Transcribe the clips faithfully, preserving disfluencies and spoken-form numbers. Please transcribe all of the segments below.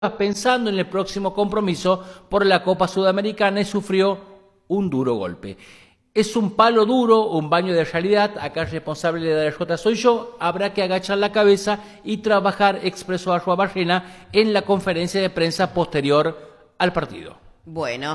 pensando en el próximo compromiso por la Copa Sudamericana y sufrió un duro golpe. Es un palo duro, un baño de realidad. Acá el responsable de la Jota soy yo. Habrá que agachar la cabeza y trabajar, expresó Arruabarrena en la conferencia de prensa posterior al partido. Bueno,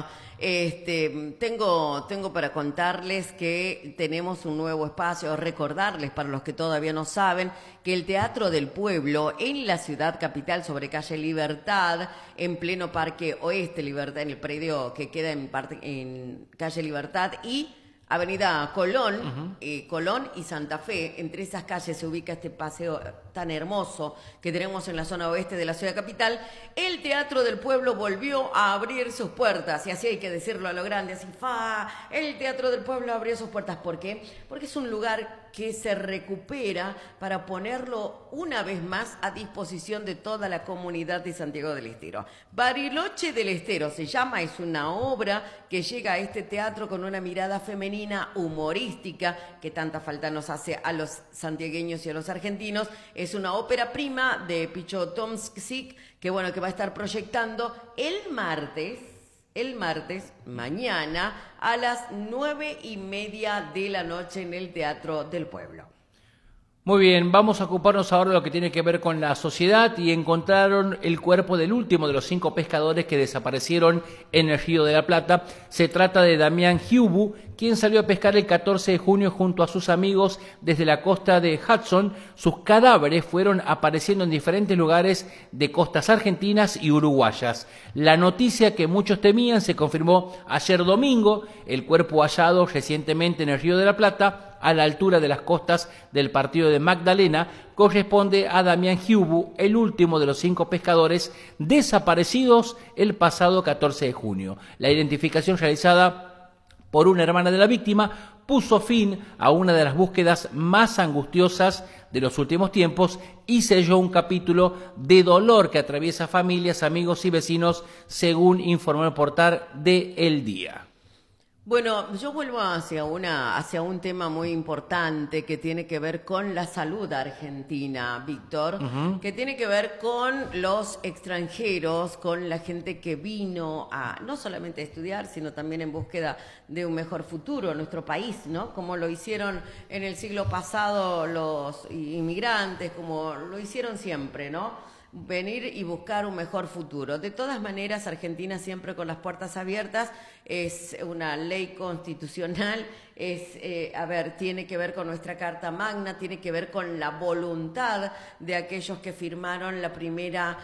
este, tengo, tengo para contarles que tenemos un nuevo espacio, recordarles para los que todavía no saben que el Teatro del Pueblo en la ciudad capital sobre calle Libertad, en pleno Parque Oeste Libertad, en el predio que queda en, parte, en calle Libertad y Avenida Colón, uh-huh. eh, Colón y Santa Fe, entre esas calles se ubica este paseo tan hermoso que tenemos en la zona oeste de la ciudad capital. El Teatro del Pueblo volvió a abrir sus puertas, y así hay que decirlo a lo grande, así, fa, el Teatro del Pueblo abrió sus puertas. ¿Por qué? Porque es un lugar que se recupera para ponerlo una vez más a disposición de toda la comunidad de Santiago del Estero. Bariloche del Estero se llama, es una obra que llega a este teatro con una mirada femenina humorística que tanta falta nos hace a los santiagueños y a los argentinos. Es una ópera prima de Picho Tomsik que bueno, que va a estar proyectando el martes, el martes, mañana, a las nueve y media de la noche en el Teatro del Pueblo. Muy bien, vamos a ocuparnos ahora de lo que tiene que ver con la sociedad y encontraron el cuerpo del último de los cinco pescadores que desaparecieron en el Río de la Plata. Se trata de Damián Giubu, quien salió a pescar el catorce de junio junto a sus amigos desde la costa de Hudson. Sus cadáveres fueron apareciendo en diferentes lugares de costas argentinas y uruguayas. La noticia que muchos temían se confirmó ayer domingo. El cuerpo hallado recientemente en el Río de la Plata, a la altura de las costas del partido de Magdalena, corresponde a Damián Giubu, el último de los cinco pescadores desaparecidos el pasado catorce de junio. La identificación realizada por una hermana de la víctima puso fin a una de las búsquedas más angustiosas de los últimos tiempos y selló un capítulo de dolor que atraviesa familias, amigos y vecinos, según informó el portal de El Día. Bueno, yo vuelvo hacia una, hacia un tema muy importante que tiene que ver con la salud argentina, Víctor, uh-huh. que tiene que ver con los extranjeros, con la gente que vino a no solamente a estudiar, sino también en búsqueda de un mejor futuro en nuestro país, ¿no? Como lo hicieron en el siglo pasado los inmigrantes, como lo hicieron siempre, ¿no? Venir y buscar un mejor futuro. De todas maneras, Argentina siempre con las puertas abiertas, es una ley constitucional, es, eh, a ver, tiene que ver con nuestra Carta Magna, tiene que ver con la voluntad de aquellos que firmaron la primera,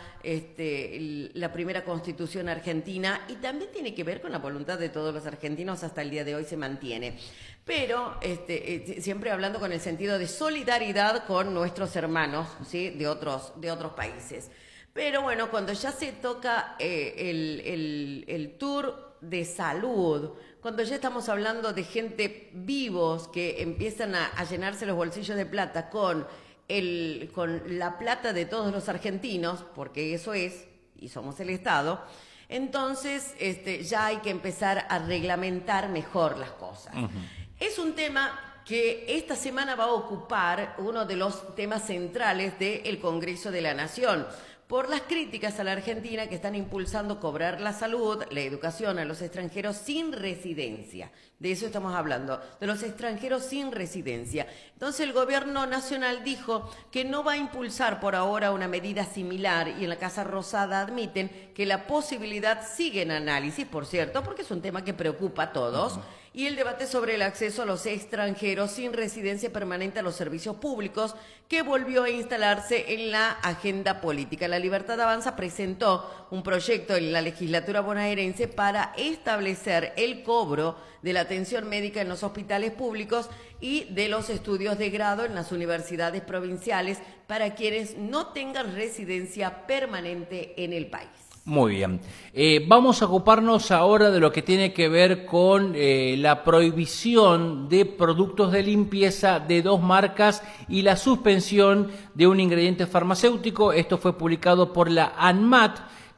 este, la primera Constitución argentina, y también tiene que ver con la voluntad de todos los argentinos, hasta el día de hoy se mantiene. Pero este, eh, siempre hablando con el sentido de solidaridad con nuestros hermanos, ¿sí? de otros, de otros países. Pero bueno, cuando ya se toca eh, el, el, el tour de salud, cuando ya estamos hablando de gente vivos que empiezan a, a llenarse los bolsillos de plata con, el, con la plata de todos los argentinos, porque eso es, y somos el Estado, entonces este, ya hay que empezar a reglamentar mejor las cosas. Uh-huh. Es un tema que esta semana va a ocupar uno de los temas centrales del Congreso de la Nación, por las críticas a la Argentina que están impulsando cobrar la salud, la educación a los extranjeros sin residencia. De eso estamos hablando, de los extranjeros sin residencia. Entonces el gobierno nacional dijo que no va a impulsar por ahora una medida similar, y en la Casa Rosada admiten que la posibilidad sigue en análisis, por cierto, porque es un tema que preocupa a todos. Uh-huh. Y el debate sobre el acceso a los extranjeros sin residencia permanente a los servicios públicos, que volvió a instalarse en la agenda política. La Libertad Avanza presentó un proyecto en la legislatura bonaerense para establecer el cobro de la atención médica en los hospitales públicos y de los estudios de grado en las universidades provinciales para quienes no tengan residencia permanente en el país. Muy bien. Eh, vamos a ocuparnos ahora de lo que tiene que ver con eh, la prohibición de productos de limpieza de dos marcas y la suspensión de un ingrediente farmacéutico. Esto fue publicado por la ANMAT,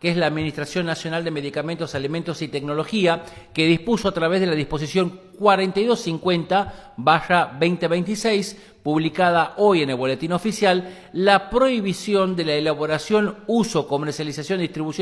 que es la Administración Nacional de Medicamentos, Alimentos y Tecnología, que dispuso a través de la disposición cuarenta y dos cincuenta barra veinte veintiséis, publicada hoy en el Boletín Oficial, la prohibición de la elaboración, uso, comercialización, distribución